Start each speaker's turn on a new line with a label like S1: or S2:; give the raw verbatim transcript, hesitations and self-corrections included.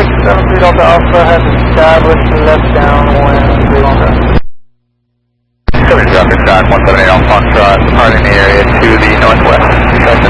S1: six seven three Delta Alpha has established left downwind, three one zero.
S2: seven zero Alpha, one seven eight Alpha Foxtrot, departing the area to the northwest.